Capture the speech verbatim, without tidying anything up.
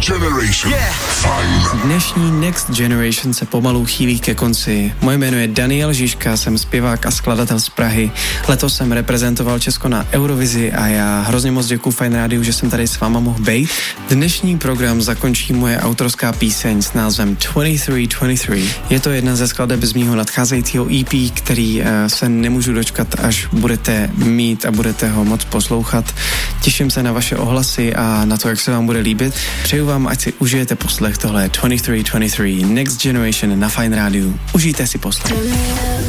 Generation. Yeah. Fajn. Dnešní Next Generation se pomalu chýlí ke konci. Moje jméno je Daniel Žižka, jsem zpěvák a skladatel z Prahy. Letos jsem reprezentoval Česko na Eurovizi a já hrozně moc děkuju Fajn rádiu, že jsem tady s váma mohl být. Dnešní program zakončí moje autorská píseň s názvem dvacet tři dvacet tři. Je to jedna ze skladeb z mýho nadcházejícího E P, který uh, se nemůžu dočkat, až budete mít a budete ho moc poslouchat. Těším se na vaše ohlasy a na to, jak se vám bude líbit. Přeju vám, ať si užijete poslech. Tohle je dvacet tři dvacet tři Next Generation na Fajn rádiu. Užijte si poslech.